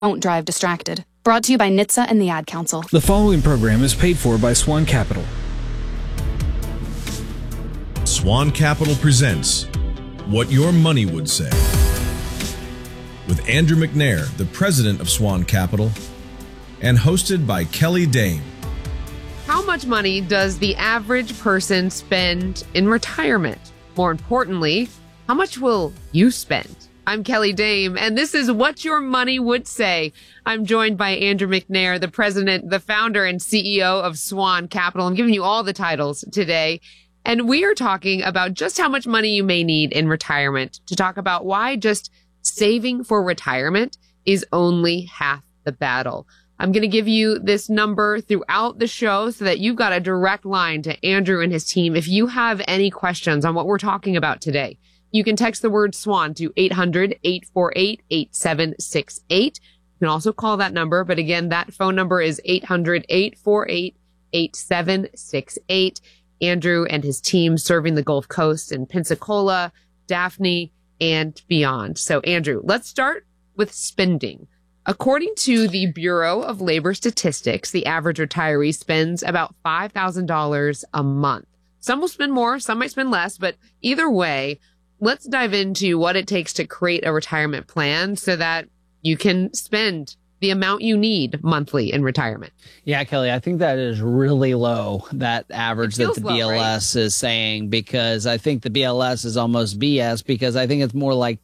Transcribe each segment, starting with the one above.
Don't drive distracted. Brought to you by NHTSA and the Ad Council. The following program is paid for by Swan Capital. Swan Capital presents What Your Money Would Say. With Andrew McNair, the president of Swan Capital, and hosted by Kelly Dame. How much money does the average person spend in retirement? More importantly, how much will you spend? I'm Kelly Dame, and this is What Your Money Would Say. I'm joined by Andrew McNair, the president, the founder, and CEO of Swan Capital. I'm giving you all the titles today. And we are talking about just how much money you may need in retirement, to talk about why just saving for retirement is only half the battle. I'm going to give you this number throughout the show so that you've got a direct line to Andrew and his team. If you have any questions on what we're talking about today, you can text the word SWAN to 800-848-8768. You can also call that number. But again, that phone number is 800-848-8768. Andrew and his team serving the Gulf Coast and Pensacola, Daphne, and beyond. So, Andrew, let's start with spending. According to the Bureau of Labor Statistics, the average retiree spends about $5,000 a month. Some will spend more, some might spend less, but either way, let's dive into what it takes to create a retirement plan so that you can spend the amount you need monthly in retirement. Yeah, Kelly, I think that is really low, that average that the BLS is saying, because I think the BLS is almost BS, because I think it's more like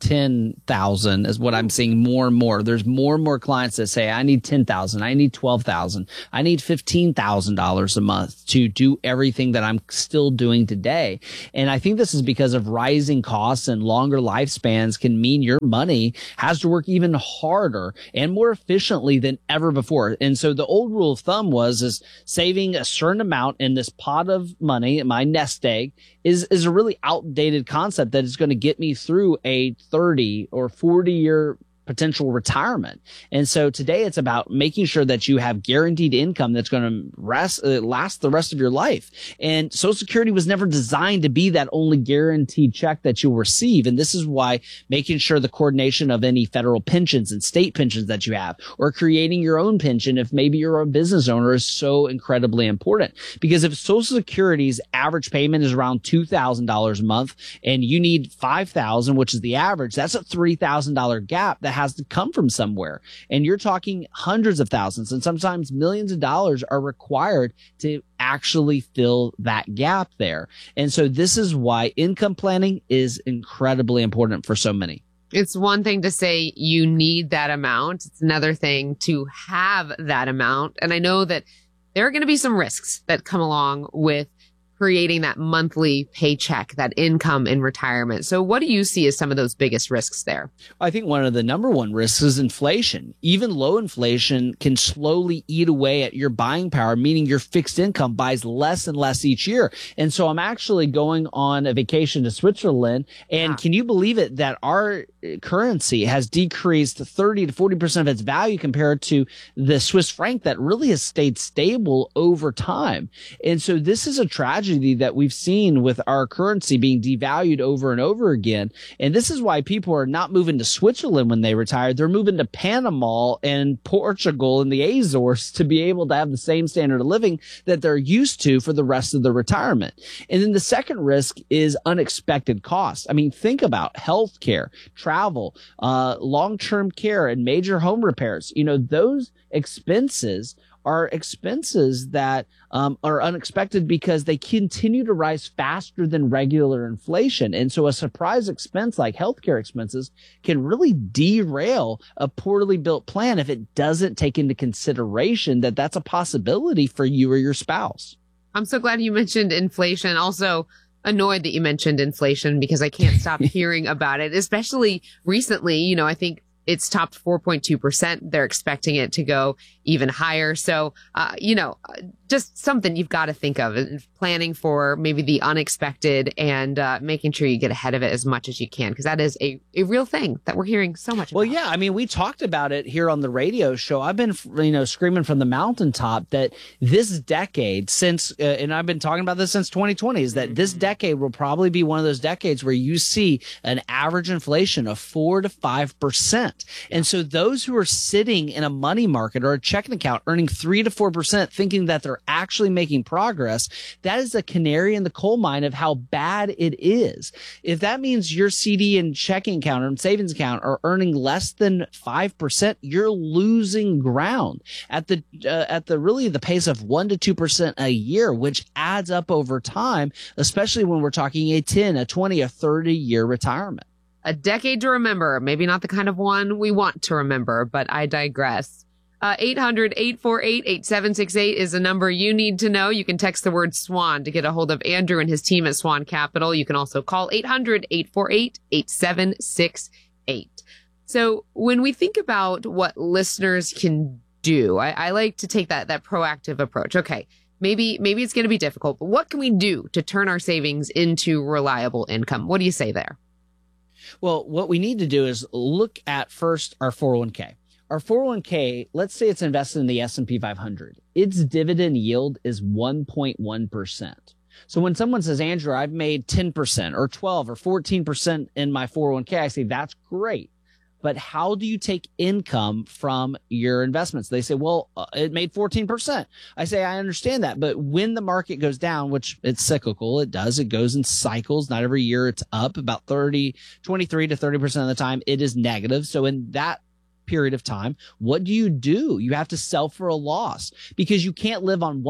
10,000 is what I'm seeing more and more. There's more and more clients that say, I need 10,000, I need 12,000, I need $15,000 a month to do everything that I'm still doing today. And I think this is because of rising costs, and longer lifespans can mean your money has to work even harder and more efficiently than ever before. And so the old rule of thumb is saving a certain amount in this pot of money, my nest egg, is a really outdated concept that is going to get me through a 30 or 40 year potential retirement. And so today it's about making sure that you have guaranteed income that's going to last the rest of your life. And Social Security was never designed to be that only guaranteed check that you'll receive. And this is why making sure the coordination of any federal pensions and state pensions that you have, or creating your own pension if maybe you're a business owner, is so incredibly important. Because if Social Security's average payment is around $2,000 a month and you need $5,000, which is the average, that's a $3,000 gap that has to come from somewhere. And you're talking hundreds of thousands and sometimes millions of dollars are required to actually fill that gap there. And so this is why income planning is incredibly important for so many. It's one thing to say you need that amount. It's another thing to have that amount. And I know that there are going to be some risks that come along with creating that monthly paycheck, that income in retirement. So what do you see as some of those biggest risks there? I think one of the number one risks is inflation. Even low inflation can slowly eat away at your buying power, meaning your fixed income buys less and less each year. And so I'm actually going on a vacation to Switzerland. And can you believe it that our currency has decreased 30 to 40% of its value compared to the Swiss franc that really has stayed stable over time. And so this is a tragedy that we've seen with our currency being devalued over and over again. And this is why people are not moving to Switzerland when they retire. They're moving to Panama and Portugal and the Azores to be able to have the same standard of living that they're used to for the rest of their retirement. And then the second risk is unexpected costs. I mean, think about healthcare, travel, long-term care, and major home repairs. You know, those expenses are expenses that are unexpected because they continue to rise faster than regular inflation. And so a surprise expense like healthcare expenses can really derail a poorly built plan if it doesn't take into consideration that that's a possibility for you or your spouse. I'm so glad you mentioned inflation. Also, annoyed that you mentioned inflation because I can't stop hearing about it, especially recently. You know, I think it's topped 4.2%. They're expecting it to go even higher. So, just something you've got to think of, planning for maybe the unexpected and making sure you get ahead of it as much as you can, because that is a real thing that we're hearing so much about. Well, yeah, I mean, we talked about it here on the radio show. I've been, screaming from the mountaintop that this decade and I've been talking about this since 2020, is that this decade will probably be one of those decades where you see an average inflation of 4 to 5%. And so those who are sitting in a money market or a checking account earning 3 to 4%, thinking that they're actually making progress, that is a canary in the coal mine of how bad it is. If that means your CD and checking account or savings account are earning less than 5%, you're losing ground at the really the pace of 1 to 2% a year, which adds up over time, especially when we're talking a 10, a 20, a 30 year retirement. A decade to remember. Maybe not the kind of one we want to remember, but I digress. 800-848-8768 is a number you need to know. You can text the word SWAN to get a hold of Andrew and his team at Swan Capital. You can also call 800-848-8768. So when we think about what listeners can do, I like to take that proactive approach. Okay, maybe it's going to be difficult, but what can we do to turn our savings into reliable income? What do you say there? Well, what we need to do is look at first our 401k. Our 401k, let's say it's invested in the S&P 500. Its dividend yield is 1.1%. So when someone says, Andrew, I've made 10% or 12 or 14% in my 401k, I say, that's great. But how do you take income from your investments? They say, well, it made 14%. I say, I understand that. But when the market goes down, which it's cyclical, it goes in cycles. Not every year it's up. About 23 to 30% of the time it is negative. So in that period of time, what do? You have to sell for a loss because you can't live on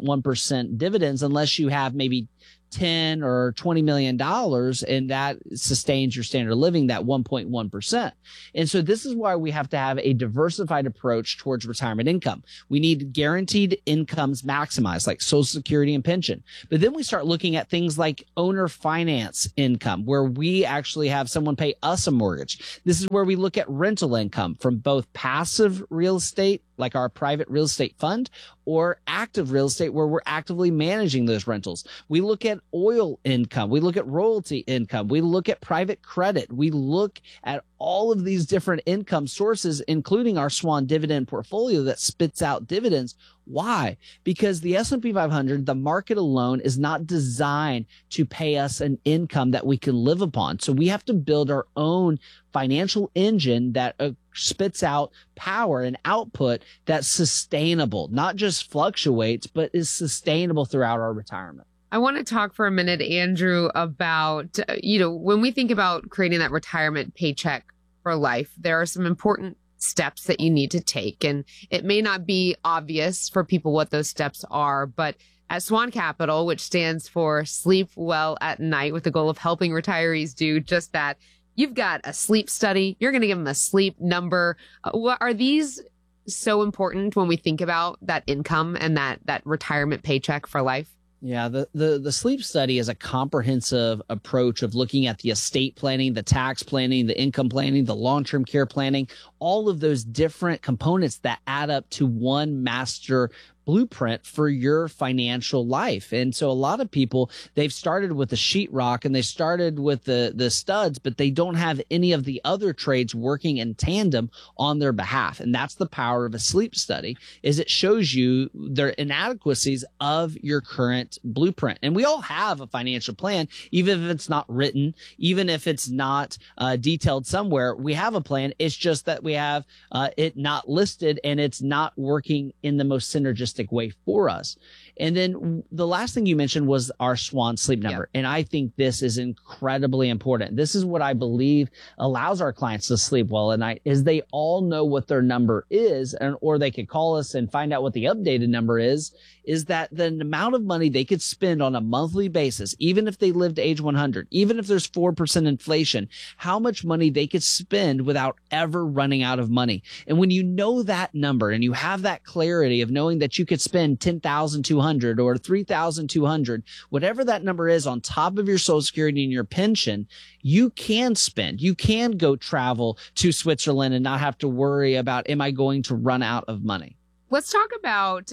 1.1% dividends unless you have maybe 10 or $20 million, and that sustains your standard of living, that 1.1%. And so this is why we have to have a diversified approach towards retirement income. We need guaranteed incomes maximized, like Social Security and pension. But then we start looking at things like owner finance income, where we actually have someone pay us a mortgage. This is where we look at rental income from both passive real estate, like our private real estate fund, or active real estate where we're actively managing those rentals. We look at oil income. We look at royalty income. We look at private credit. We look at all of these different income sources, including our Swan dividend portfolio that spits out dividends. Why? Because the S&P 500, the market alone, is not designed to pay us an income that we can live upon. So we have to build our own financial engine that spits out power and output that's sustainable, not just fluctuates, but is sustainable throughout our retirement. I want to talk for a minute, Andrew, about, when we think about creating that retirement paycheck for life, there are some important steps that you need to take. And it may not be obvious for people what those steps are, but at Swan Capital, which stands for Sleep Well at Night, with the goal of helping retirees do just that, you've got a sleep study. You're going to give them a sleep number. Are these so important when we think about that income and that retirement paycheck for life? Yeah, the sleep study is a comprehensive approach of looking at the estate planning, the tax planning, the income planning, the long-term care planning, all of those different components that add up to one master blueprint for your financial life. And so a lot of people, they've started with the sheetrock and they started with the studs, but they don't have any of the other trades working in tandem on their behalf. And that's the power of a sleep study, is it shows you the inadequacies of your current blueprint. And we all have a financial plan, even if it's not written, even if it's not detailed somewhere, we have a plan. It's just that we have it not listed and it's not working in the most synergistic way for us. And then the last thing you mentioned was our Swan sleep number. Yeah. And I think this is incredibly important. This is what I believe allows our clients to sleep well at night, is they all know what their number is, or they could call us and find out what the updated number is that the amount of money they could spend on a monthly basis, even if they live to age 100, even if there's 4% inflation, how much money they could spend without ever running out of money. And when you know that number and you have that clarity of knowing that you could spend $10,200 or $3,200, whatever that number is on top of your Social Security and your pension, you can spend. You can go travel to Switzerland and not have to worry about, am I going to run out of money? Let's talk about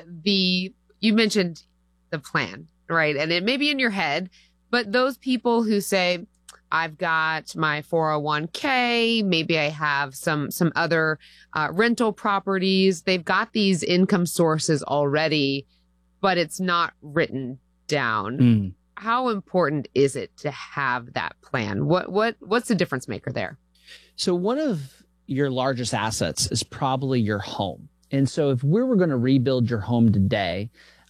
you mentioned the plan, right? And it may be in your head, but those people who say, I've got my 401k, maybe I have some other rental properties. They've got these income sources already, but it's not written down. How important is it to have that plan? What's the difference maker there? So one of your largest assets is probably your home. And so if we were going to rebuild your home today,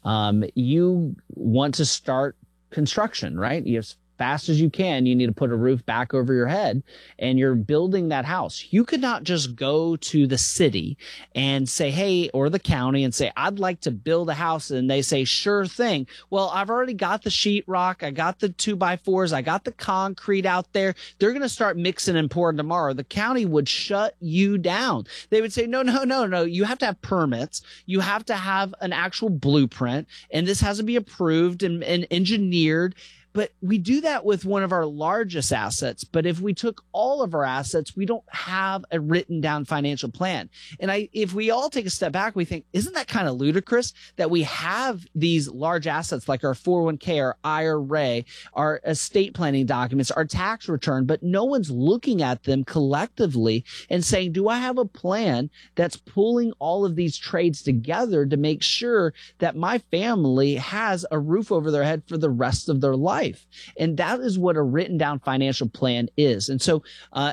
you want to start construction, right? As fast as you can, you need to put a roof back over your head, and you're building that house. You could not just go to the city and say, hey, or the county and say, I'd like to build a house. And they say, sure thing. Well, I've already got the sheetrock. I got the 2x4s. I got the concrete out there. They're going to start mixing and pouring tomorrow. The county would shut you down. They would say, no. You have to have permits. You have to have an actual blueprint, and this has to be approved and engineered. But we do that with one of our largest assets. But if we took all of our assets, we don't have a written down financial plan. And if we all take a step back, we think, isn't that kind of ludicrous that we have these large assets like our 401k, our IRA, our estate planning documents, our tax return, but no one's looking at them collectively and saying, do I have a plan that's pulling all of these trades together to make sure that my family has a roof over their head for the rest of their life? And that is what a written down financial plan is. And so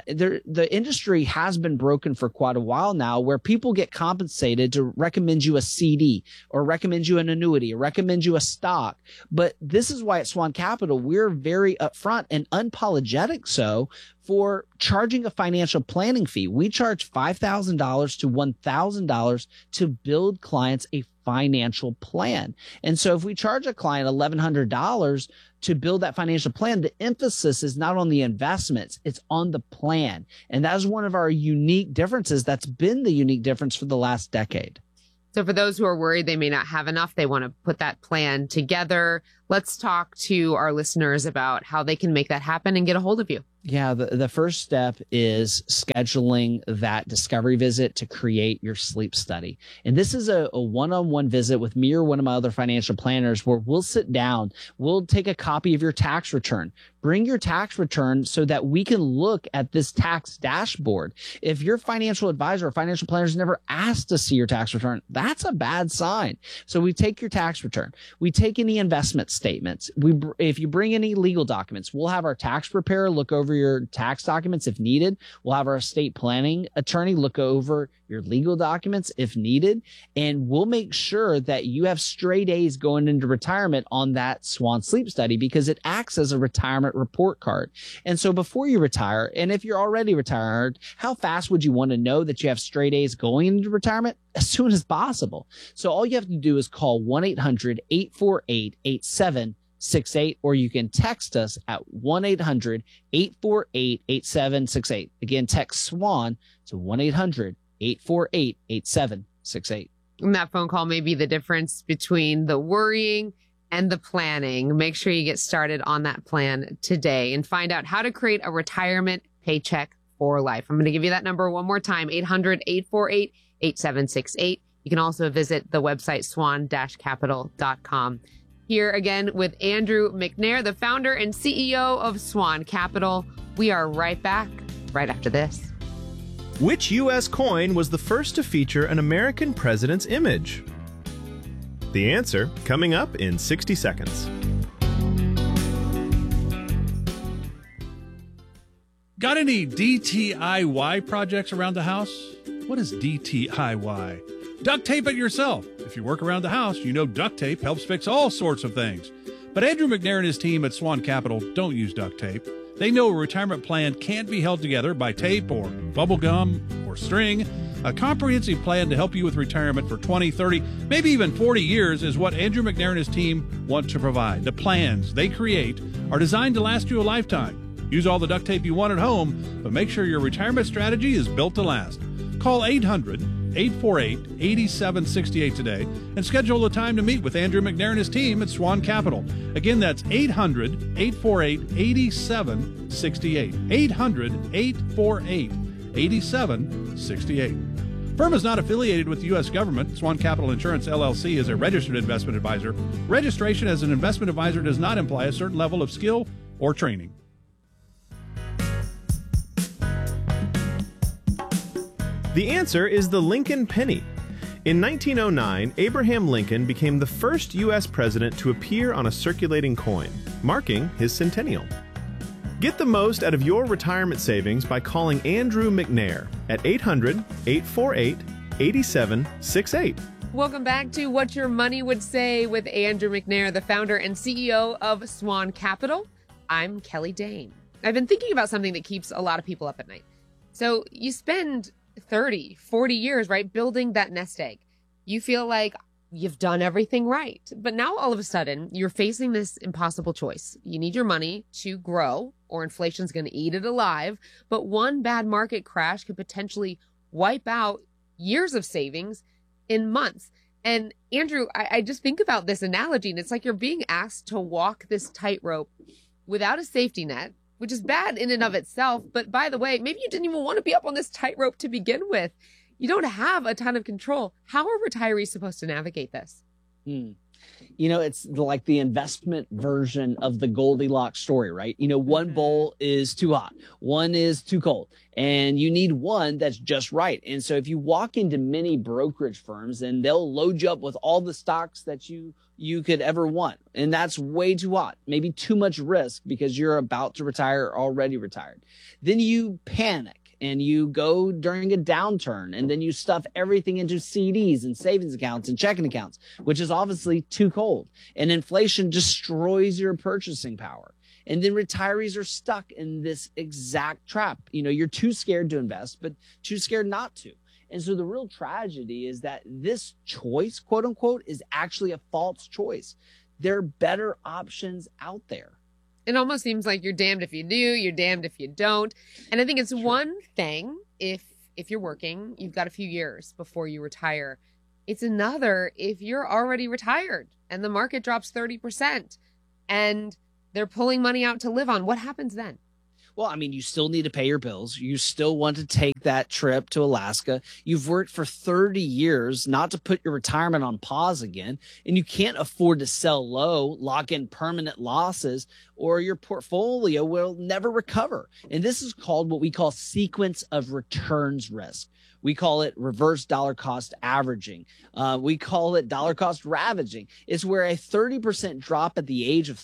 the industry has been broken for quite a while now, where people get compensated to recommend you a CD or recommend you an annuity or recommend you a stock. But this is why at Swan Capital, we're very upfront and unapologetic for charging a financial planning fee. We charge $5,000 to $1,000 to build clients a financial plan. And so if we charge a client $1,100 to build that financial plan, the emphasis is not on the investments, it's on the plan. And that is one of our unique differences. That's been the unique difference for the last decade. So for those who are worried they may not have enough, they want to put that plan together. Let's talk to our listeners about how they can make that happen and get a hold of you. Yeah, the first step is scheduling that discovery visit to create your sleep study. And this is a one-on-one visit with me or one of my other financial planners where we'll sit down, we'll take a copy of your tax return. Bring your tax return so that we can look at this tax dashboard. If your financial advisor or financial planner has never asked to see your tax return, that's a bad sign. So we take your tax return. We take any investment statements. If you bring any legal documents, we'll have our tax preparer look over your tax documents if needed. We'll have our estate planning attorney look over your legal documents if needed. And we'll make sure that you have straight A's going into retirement on that Swan Sleep Study because it acts as a retirement report card. And so before you retire, and if you're already retired, how fast would you want to know that you have straight A's going into retirement? As soon as possible. So all you have to do is call 1-800-848-8768, or you can text us at 1-800-848-8768. Again, text SWAN to 1-800-848-8768. And that phone call may be the difference between the worrying and the planning. Make sure you get started on that plan today and find out how to create a retirement paycheck for life. I'm going to give you that number one more time, 800-848-8768. You can also visit the website swan-capital.com. Here again with Andrew McNair, the founder and CEO of Swan Capital. We are right back right after this. Which U.S. coin was the first to feature an American president's image? The answer coming up in 60 seconds. Got any DTIY projects around the house? What is DTIY? Duct tape it yourself. If you work around the house, you know duct tape helps fix all sorts of things. But Andrew McNair and his team at Swan Capital don't use duct tape. They know a retirement plan can't be held together by tape or bubble gum or string. A comprehensive plan to help you with retirement for 20, 30, maybe even 40 years is what Andrew McNair and his team want to provide. The plans they create are designed to last you a lifetime. Use all the duct tape you want at home, but make sure your retirement strategy is built to last. Call 800-848-8768 today and schedule a time to meet with Andrew McNair and his team at Swan Capital. Again, that's 800-848-8768. 800-848-8768. Firm is not affiliated with the U.S. government. Swan Capital Insurance, LLC is a registered investment advisor. Registration as an investment advisor does not imply a certain level of skill or training. The answer is the Lincoln penny. In 1909, Abraham Lincoln became the first U.S. president to appear on a circulating coin, marking his centennial. Get the most out of your retirement savings by calling Andrew McNair at 800-848-8768. Welcome back to What Your Money Would Say with Andrew McNair, the founder and CEO of Swan Capital. I'm Kelly Dane. I've been thinking about something that keeps a lot of people up at night. So you spend 30, 40 years, right, building that nest egg. You feel like you've done everything right. But now all of a sudden, you're facing this impossible choice. You need your money to grow, or inflation's going to eat it alive. But one bad market crash could potentially wipe out years of savings in months. And Andrew, I just think about this analogy, and it's like you're being asked to walk this tightrope without a safety net, which is bad in and of itself. But by the way, maybe you didn't even want to be up on this tightrope to begin with. You don't have a ton of control. How are retirees supposed to navigate this? You know, it's like the investment version of the Goldilocks story, right? You know, one bowl is too hot, one is too cold, and you need one that's just right. And so if you walk into many brokerage firms, and they'll load you up with all the stocks that you could ever want, and that's way too hot, maybe too much risk because you're about to retire or already retired. Then you panic. And you go during a downturn, and then you stuff everything into CDs and savings accounts and checking accounts, which is obviously too cold. And inflation destroys your purchasing power. And then retirees are stuck in this exact trap. You know, you're too scared to invest, but too scared not to. And so the real tragedy is that this choice, quote unquote, is actually a false choice. There are better options out there. It almost seems like you're damned if you do, you're damned if you don't. And I think it's one thing if you're working, you've got a few years before you retire. It's another if you're already retired and the market drops 30% and they're pulling money out to live on. What happens then? Well, I mean, you still need to pay your bills. You still want to take that trip to Alaska. You've worked for 30 years not to put your retirement on pause again, and you can't afford to sell low, lock in permanent losses, or your portfolio will never recover. And this is called what we call sequence of returns risk. We call it reverse dollar cost averaging. We call it dollar cost ravaging. It's where a 30% drop at the age of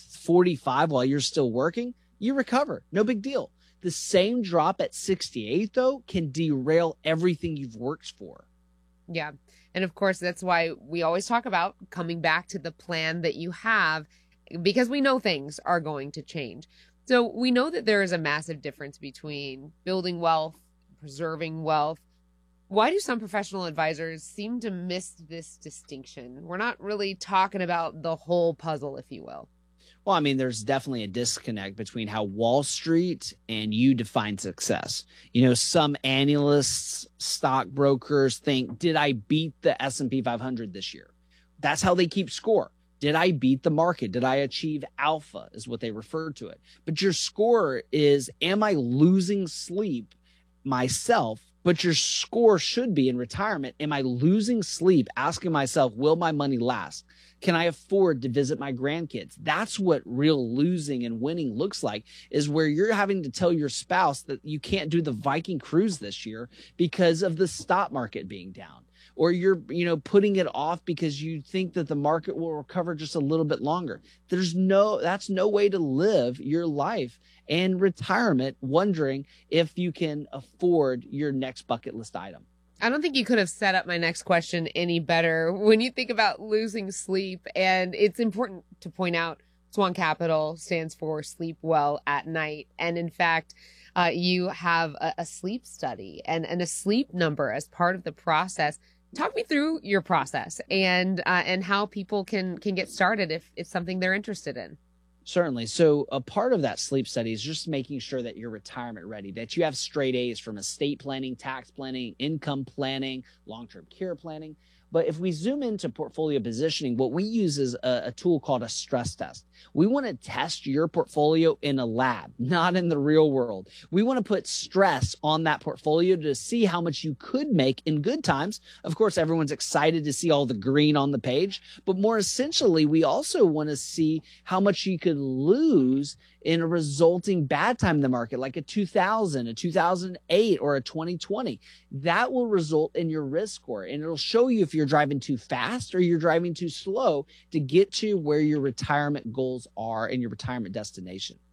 45 while you're still working, you recover. No big deal. The same drop at 68, though, can derail everything you've worked for. Yeah. And of course, that's why we always talk about coming back to the plan that you have, because we know things are going to change. So we know that there is a massive difference between building wealth, preserving wealth. Why do some professional advisors seem to miss this distinction? We're not really talking about the whole puzzle, if you will. Well, I mean, there's definitely a disconnect between how Wall Street and you define success. You know, some analysts, stockbrokers think, did I beat the S&P 500 this year? That's how they keep score. Did I beat the market? Did I achieve alpha is what they refer to it. But your score is, am I losing sleep myself? But your score should be in retirement. Am I losing sleep asking myself, will my money last? Can I afford to visit my grandkids? That's what real losing and winning looks like, is where you're having to tell your spouse that you can't do the Viking cruise this year because of the stock market being down. Or you're, putting it off because you think that the market will recover just a little bit longer. That's no way to live your life and retirement, wondering if you can afford your next bucket list item. I don't think you could have set up my next question any better. When you think about losing sleep, and it's important to point out, Swan Capital stands for Sleep Well at Night. And in fact, you have a sleep study and a sleep number as part of the process. Talk me through your process and how people can get started if it's something they're interested in. Certainly. So a part of that sleep study is just making sure that you're retirement ready, that you have straight A's from estate planning, tax planning, income planning, long-term care planning. But if we zoom into portfolio positioning, what we use is a tool called a stress test. We want to test your portfolio in a lab, not in the real world. We want to put stress on that portfolio to see how much you could make in good times. Of course, everyone's excited to see all the green on the page, but more essentially, we also want to see how much you could lose in a resulting bad time in the market, like a 2000, a 2008, or a 2020. That will result in your risk score, and it'll show you if you're driving too fast or you're driving too slow to get to where your retirement goals are and your retirement destination.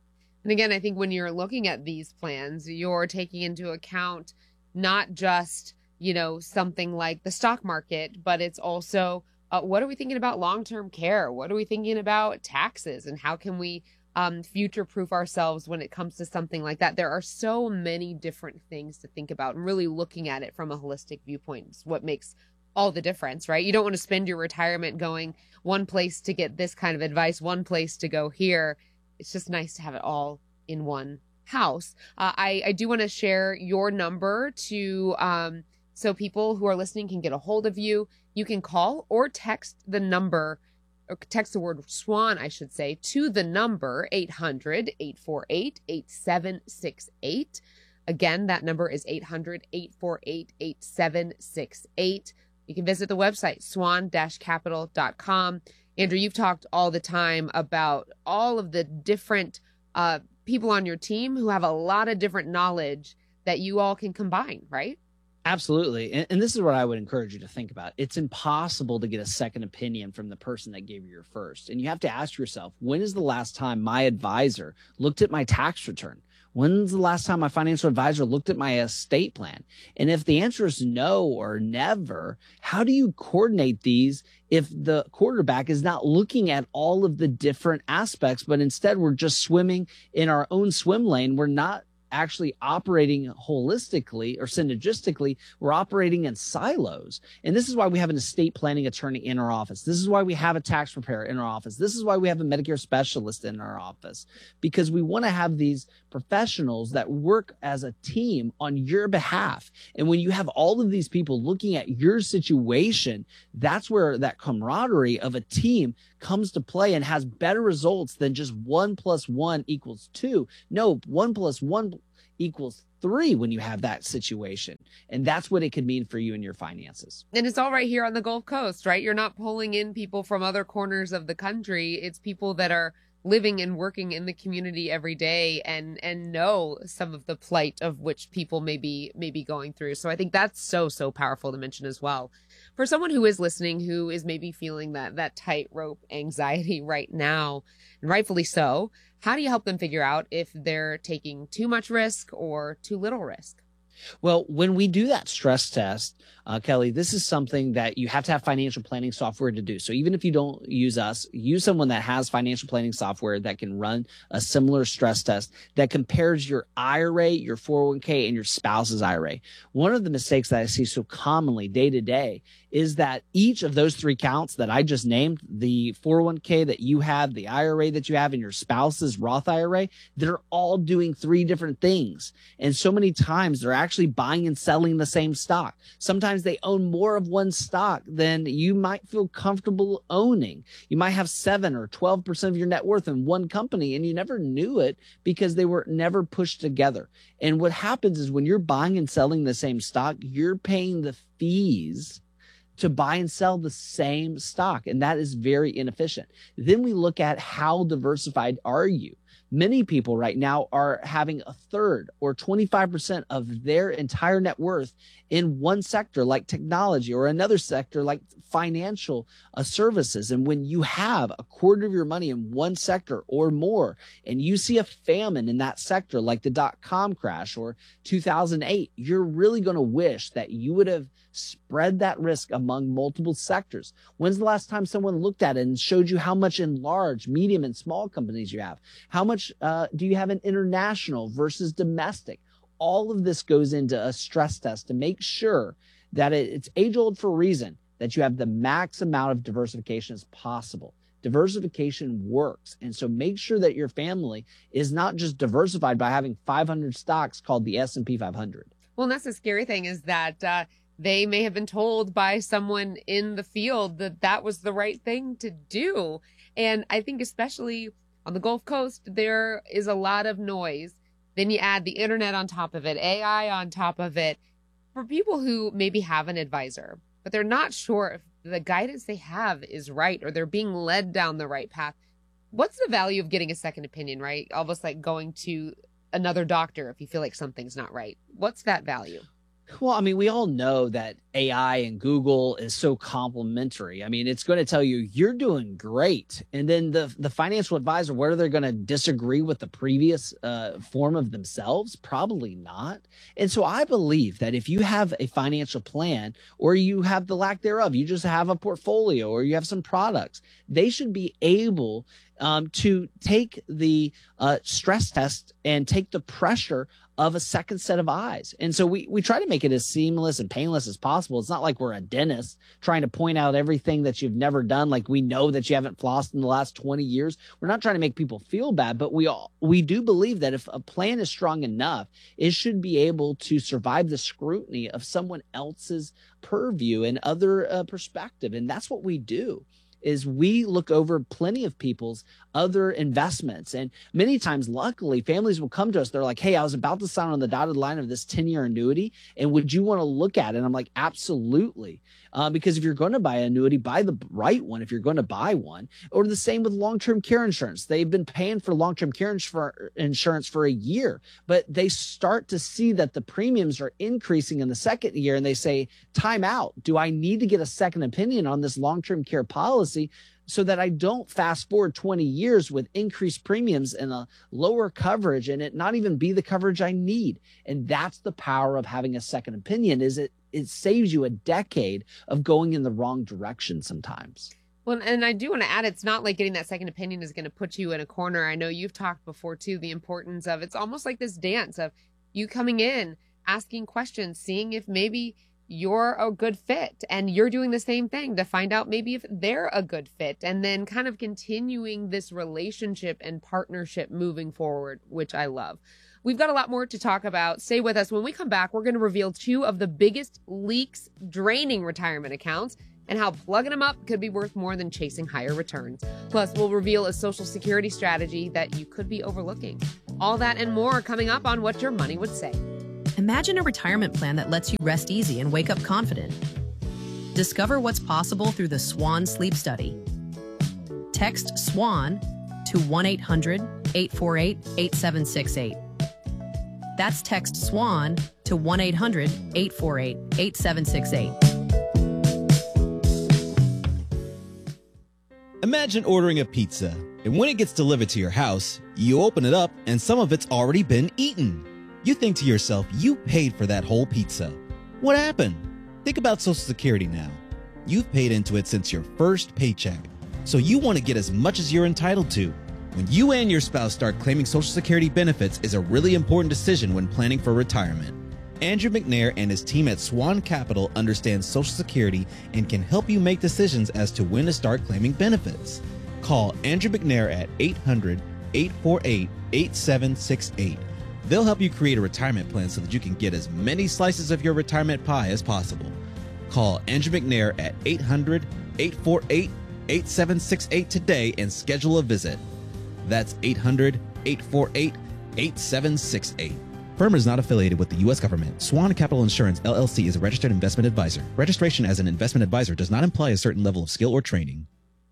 And again, I think when you're looking at these plans, you're taking into account not just, something like the stock market, but it's also what are we thinking about long-term care? What are we thinking about taxes? And how can we future-proof ourselves when it comes to something like that? There are so many different things to think about, and really looking at it from a holistic viewpoint is what makes all the difference, right? You don't want to spend your retirement going one place to get this kind of advice, one place to go here. It's just nice to have it all in one house. I do want to share your number to so people who are listening can get a hold of you. You can call or text the number, or text the word SWAN, I should say, to the number 800-848-8768. Again, that number is 800-848-8768. You can visit the website, swan-capital.com. Andrew, you've talked all the time about all of the different people on your team who have a lot of different knowledge that you all can combine, right? Absolutely. And this is what I would encourage you to think about. It's impossible to get a second opinion from the person that gave you your first. And you have to ask yourself, when is the last time my advisor looked at my tax return? When's the last time my financial advisor looked at my estate plan? And if the answer is no or never, how do you coordinate these if the quarterback is not looking at all of the different aspects, but instead we're just swimming in our own swim lane? We're not actually operating holistically or synergistically. We're operating in silos. And this is why we have an estate planning attorney in our office. This is why we have a tax preparer in our office. This is why we have a Medicare specialist in our office, because we want to have these professionals that work as a team on your behalf. And when you have all of these people looking at your situation, that's where that camaraderie of a team comes to play and has better results than just 1 + 1 = 2. No, 1 + 1 = 3 when you have that situation. And that's what it could mean for you and your finances. And it's all right here on the Gulf Coast, right? You're not pulling in people from other corners of the country. It's people that are living and working in the community every day and know some of the plight of which people may be going through. So I think that's so powerful to mention as well. For someone who is listening, who is maybe feeling that tightrope anxiety right now, and rightfully so, how do you help them figure out if they're taking too much risk or too little risk? Well, when we do that stress test, Kelly, this is something that you have to have financial planning software to do. So even if you don't use us, use someone that has financial planning software that can run a similar stress test that compares your IRA, your 401k, and your spouse's IRA. One of the mistakes that I see so commonly day to day is that each of those three counts that I just named, the 401k that you have, the IRA that you have, and your spouse's Roth IRA, they're all doing three different things. And so many times they're actually buying and selling the same stock. Sometimes they own more of one stock than you might feel comfortable owning. You might have 7 or 12% of your net worth in one company and you never knew it because they were never pushed together. And what happens is when you're buying and selling the same stock, you're paying the fees to buy and sell the same stock. And that is very inefficient. Then we look at how diversified are you? Many people right now are having a third or 25% of their entire net worth in one sector like technology or another sector like financial services. And when you have a quarter of your money in one sector or more, and you see a famine in that sector like the .com crash or 2008, you're really going to wish that you would have spread that risk among multiple sectors. When's the last time someone looked at it and showed you how much in large, medium, and small companies you have? How much do you have in international versus domestic? All of this goes into a stress test to make sure that it's age old for a reason, that you have the max amount of diversification as possible. Diversification works. And so make sure that your family is not just diversified by having 500 stocks called the S&P 500. Well, and that's the scary thing is that they may have been told by someone in the field that that was the right thing to do. And I think especially on the Gulf Coast, there is a lot of noise. Then you add the internet on top of it, AI on top of it. For people who maybe have an advisor, but they're not sure if the guidance they have is right or they're being led down the right path, what's the value of getting a second opinion, right? Almost like going to another doctor if you feel like something's not right. What's that value? Well, I mean, we all know that AI and Google is so complementary. I mean, it's going to tell you you're doing great. And then the financial advisor, whether they're going to disagree with the previous form of themselves, probably not. And so I believe that if you have a financial plan or you have the lack thereof, you just have a portfolio or you have some products, they should be able to take the stress test and take the pressure of a second set of eyes. And so we try to make it as seamless and painless as possible. It's not like we're a dentist trying to point out everything that you've never done. Like we know that you haven't flossed in the last 20 years. We're not trying to make people feel bad, but we do believe that if a plan is strong enough, it should be able to survive the scrutiny of someone else's purview and other perspective. And that's what we do. Is we look over plenty of people's other investments. And many times, luckily, families will come to us. They're like, hey, I was about to sign on the dotted line of this 10-year annuity. And would you want to look at it? And I'm like, absolutely. Because if you're going to buy an annuity, buy the right one if you're going to buy one. Or the same with long-term care insurance. They've been paying for long-term care insurance for a year, but they start to see that the premiums are increasing in the second year. And they say, time out. Do I need to get a second opinion on this long-term care policy so that I don't fast forward 20 years with increased premiums and a lower coverage and it not even be the coverage I need? And that's the power of having a second opinion, is it saves you a decade of going in the wrong direction sometimes. Well, and I do want to add, it's not like getting that second opinion is going to put you in a corner. I know you've talked before too, the importance of, it's almost like this dance of you coming in, asking questions, seeing if maybe you're a good fit and you're doing the same thing to find out maybe if they're a good fit, and then kind of continuing this relationship and partnership moving forward, which I love. We've got a lot more to talk about. Stay with us. When we come back, we're going to reveal 2 of the biggest leaks draining retirement accounts and how plugging them up could be worth more than chasing higher returns. Plus, we'll reveal a Social Security strategy that you could be overlooking. All that and more coming up on What Your Money Would Say. Imagine a retirement plan that lets you rest easy and wake up confident. Discover what's possible through the SWAN Sleep Study. Text SWAN to 1-800-848-8768. That's text SWAN to 1-800-848-8768. Imagine ordering a pizza, and when it gets delivered to your house, you open it up and some of it's already been eaten. You think to yourself, you paid for that whole pizza. What happened? Think about Social Security now. You've paid into it since your first paycheck, so you want to get as much as you're entitled to. When you and your spouse start claiming Social Security benefits is a really important decision when planning for retirement. Andrew McNair and his team at Swan Capital understand Social Security and can help you make decisions as to when to start claiming benefits. Call Andrew McNair at 800-848-8768. They'll help you create a retirement plan so that you can get as many slices of your retirement pie as possible. Call Andrew McNair at 800-848-8768 today and schedule a visit. That's 800-848-8768. Firm is not affiliated with the U.S. government. Swan Capital Insurance, LLC is a registered investment advisor. Registration as an investment advisor does not imply a certain level of skill or training.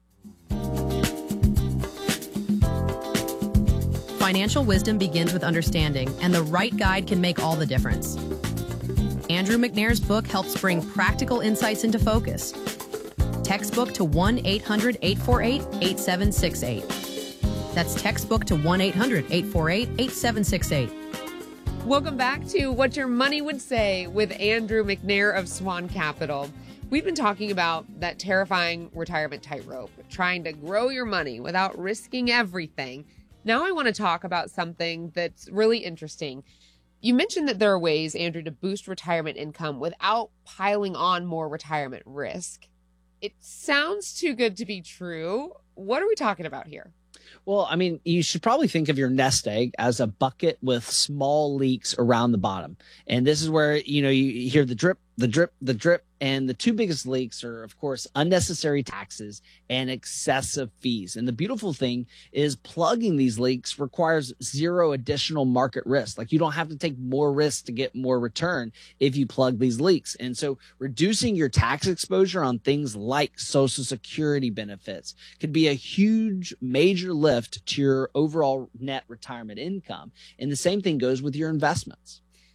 Financial wisdom begins with understanding, and the right guide can make all the difference. Andrew McNair's book helps bring practical insights into focus. Textbook to 1-800-848-8768. That's textbook to 1-800-848-8768. Welcome back to What Your Money Would Say with Andrew McNair of Swan Capital. We've been talking about that terrifying retirement tightrope, trying to grow your money without risking everything. Now I want to talk about something that's really interesting. You mentioned that there are ways, Andrew, to boost retirement income without piling on more retirement risk. It sounds too good to be true. What are we talking about here? Well, I mean, you should probably think of your nest egg as a bucket with small leaks around the bottom. And this is where, you hear the drip, the drip, the drip. And the 2 biggest leaks are, of course, unnecessary taxes and excessive fees. And the beautiful thing is plugging these leaks requires 0 additional market risk. Like, you don't have to take more risk to get more return if you plug these leaks. And so reducing your tax exposure on things like Social Security benefits could be a huge, major lift to your overall net retirement income. And the same thing goes with your investments.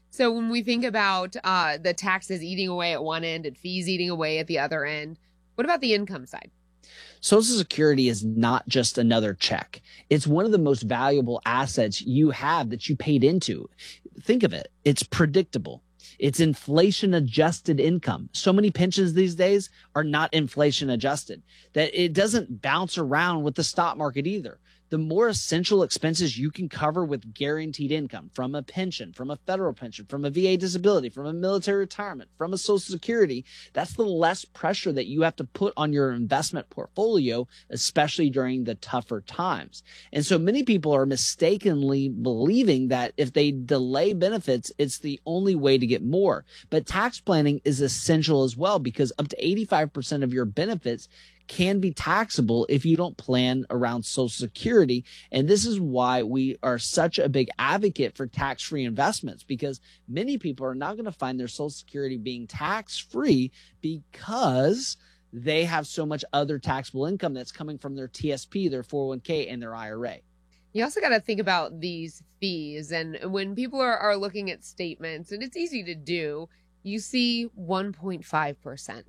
So when we think about the taxes eating away at one end and fees eating away at the other end, what about the income side? Social Security is not just another check. It's one of the most valuable assets you have that you paid into. Think of it. It's predictable. It's inflation adjusted income. So many pensions these days are not inflation adjusted that it doesn't bounce around with the stock market either. The more essential expenses you can cover with guaranteed income from a pension, from a federal pension, from a VA disability, from a military retirement, from a Social Security, that's the less pressure that you have to put on your investment portfolio, especially during the tougher times. And so many people are mistakenly believing that if they delay benefits, it's the only way to get more. But tax planning is essential as well, because up to 85% of your benefits can be taxable if you don't plan around Social Security. And this is why we are such a big advocate for tax-free investments, because many people are not going to find their Social Security being tax-free because they have so much other taxable income that's coming from their TSP, their 401k, and their IRA. You also got to think about these fees. And when people are looking at statements, and it's easy to do, you see 1.5%,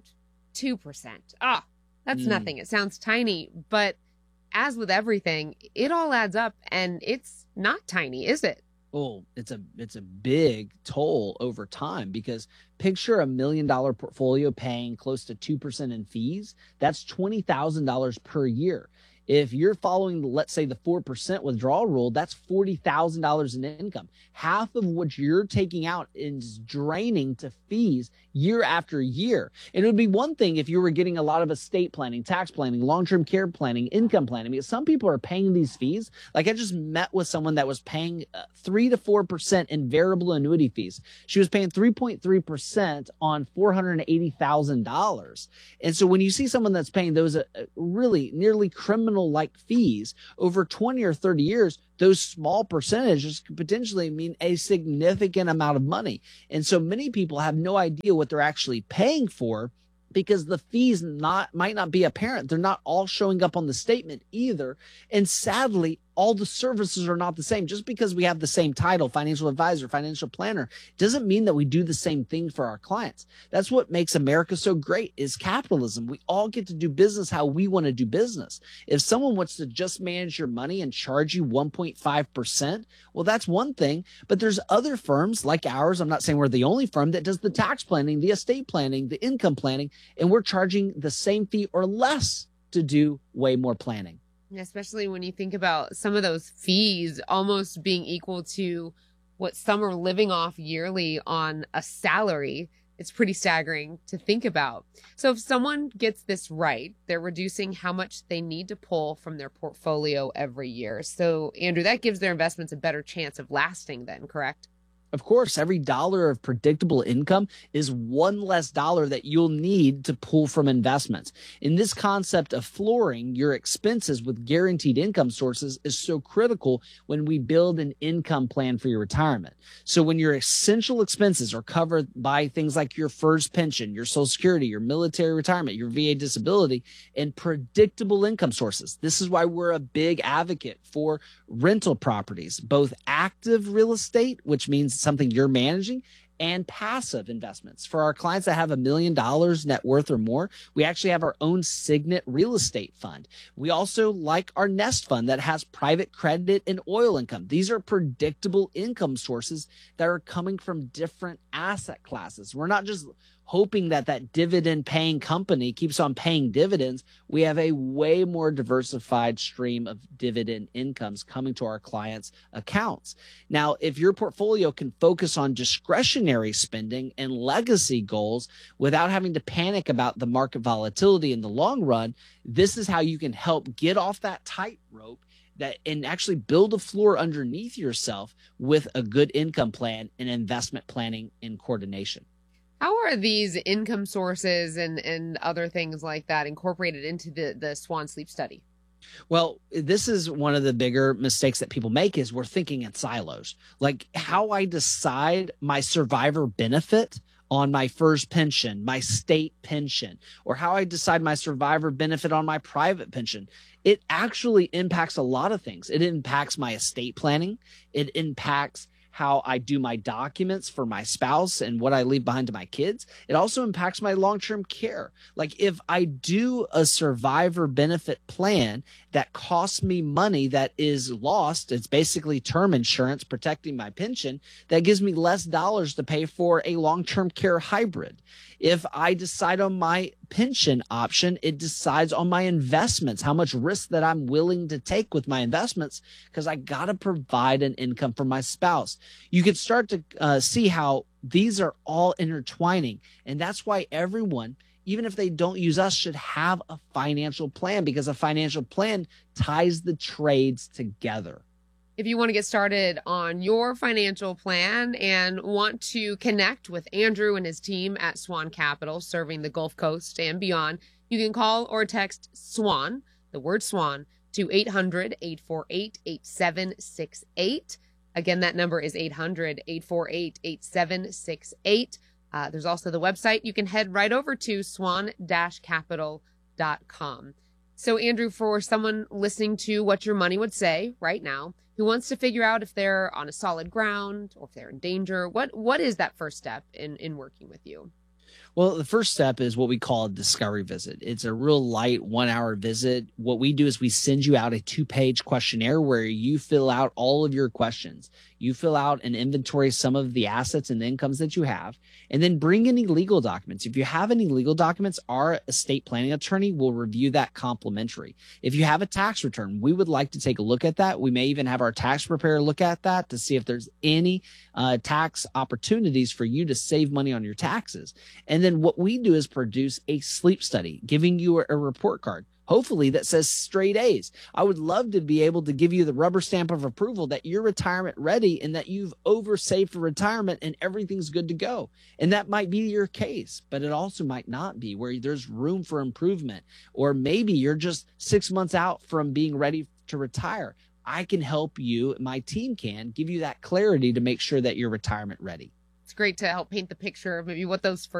2%. That's nothing. It sounds tiny, but as with everything, it all adds up, and it's not tiny, is it? Oh, it's a big toll over time, because picture $1 million portfolio paying close to 2% in fees. That's $20,000 per year. If you're following, let's say, the 4% withdrawal rule, that's $40,000 in income. Half of what you're taking out is draining to fees year after year. And it would be one thing if you were getting a lot of estate planning, tax planning, long-term care planning, income planning, because some people are paying these fees. Like, I just met with someone that was paying 3 to 4% in variable annuity fees. She was paying 3.3% on $480,000. And so when you see someone that's paying those really nearly criminal-like fees over 20 or 30 years, those small percentages could potentially mean a significant amount of money. And so many people have no idea what they're actually paying for, because the fees might not be apparent. They're not all showing up on the statement either. And sadly, all the services are not the same. Just because we have the same title, financial advisor, financial planner, doesn't mean that we do the same thing for our clients. That's what makes America so great, is capitalism. We all get to do business how we want to do business. If someone wants to just manage your money and charge you 1.5%, well, that's one thing. But there's other firms like ours, I'm not saying we're the only firm, that does the tax planning, the estate planning, the income planning, and we're charging the same fee or less to do way more planning. Especially when you think about some of those fees almost being equal to what some are living off yearly on a salary. It's pretty staggering to think about. So if someone gets this right, they're reducing how much they need to pull from their portfolio every year. So, Andrew, that gives their investments a better chance of lasting then, correct? Of course, every dollar of predictable income is one less dollar that you'll need to pull from investments. In this concept of flooring your expenses with guaranteed income sources is so critical when we build an income plan for your retirement. So when your essential expenses are covered by things like your first pension, your Social Security, your military retirement, your VA disability, and predictable income sources. This is why we're a big advocate for rental properties, both active real estate, which means something you're managing, and passive investments. For our clients that have $1 million net worth or more, we actually have our own Signet real estate fund. We also like our Nest fund that has private credit and oil income. These are predictable income sources that are coming from different asset classes. We're not just hoping that dividend paying company keeps on paying dividends. We have a way more diversified stream of dividend incomes coming to our clients' accounts. Now, if your portfolio can focus on discretionary spending and legacy goals without having to panic about the market volatility in the long run, this is how you can help get off that tightrope and actually build a floor underneath yourself with a good income plan and investment planning in coordination. How are these income sources and other things like that incorporated into the Swan Sleep study? Well, this is one of the bigger mistakes that people make, is we're thinking in silos. Like how I decide my survivor benefit on my first pension, my state pension, or how I decide my survivor benefit on my private pension. It actually impacts a lot of things. It impacts my estate planning. It impacts how I do my documents for my spouse and what I leave behind to my kids. It also impacts my long-term care. Like if I do a survivor benefit plan that costs me money that is lost, it's basically term insurance protecting my pension, that gives me less dollars to pay for a long-term care hybrid. If I decide on my pension option, it decides on my investments, how much risk that I'm willing to take with my investments, because I got to provide an income for my spouse. You can start to see how these are all intertwining. And that's why everyone, even if they don't use us, should have a financial plan, because a financial plan ties the trades together. If you want to get started on your financial plan and want to connect with Andrew and his team at Swan Capital, serving the Gulf Coast and beyond, you can call or text SWAN, the word SWAN, to 800-848-8768. Again, that number is 800-848-8768. There's also the website. You can head right over to swan-capital.com. So, Andrew, for someone listening to What Your Money Would Say right now, who wants to figure out if they're on a solid ground or if they're in danger, what is that first step in working with you? Well, the first step is what we call a discovery visit. It's a real light 1-hour visit. What we do is we send you out a 2-page questionnaire where you fill out all of your questions. You fill out an inventory of some of the assets and the incomes that you have, and then bring any legal documents. If you have any legal documents, our estate planning attorney will review that complimentary. If you have a tax return, we would like to take a look at that. We may even have our tax preparer look at that to see if there's any tax opportunities for you to save money on your taxes. And then what we do is produce a sleep study, giving you a report card, hopefully that says straight A's. I would love to be able to give you the rubber stamp of approval that you're retirement ready and that you've oversaved for retirement and everything's good to go. And that might be your case, but it also might not be, where there's room for improvement. Or maybe you're just 6 months out from being ready to retire. I can help you, my team can give you that clarity to make sure that you're retirement ready. It's great to help paint the picture of maybe what those first